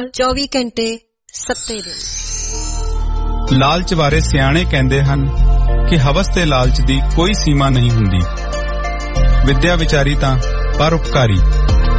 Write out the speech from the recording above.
ਨਾਲ 24 ਘੰਟੇ 7 ਦਿਨ। ਲਾਲਚ ਬਾਰੇ ਸਿਆਣੇ ਕਹਿੰਦੇ ਹਨ ਕਿ ਹਵਸ ਤੇ ਲਾਲਚ ਦੀ ਕੋਈ ਸੀਮਾ ਨਹੀਂ ਹੁੰਦੀ। ਵਿਦਿਆ ਵਿਚਾਰੀ ਤਾਂ ਪਰਉਪਕਾਰੀ।